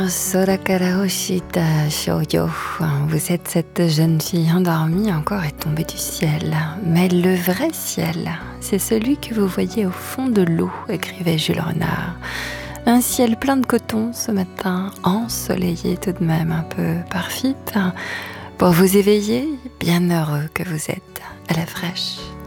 Sorakara Hoshita Shoujo. Vous êtes cette jeune fille endormie encore et tombée du ciel. Mais le vrai ciel, c'est celui que vous voyez au fond de l'eau, écrivait Jules Renard. Un ciel plein de coton ce matin, ensoleillé tout de même un peu par Philippe. Pour vous éveiller, bien heureux que vous êtes à la fraîche.